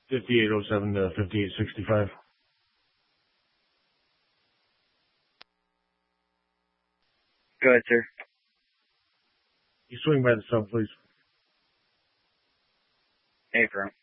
5807 to 5865. Go ahead, sir. You swing by the sub, please. Affirm.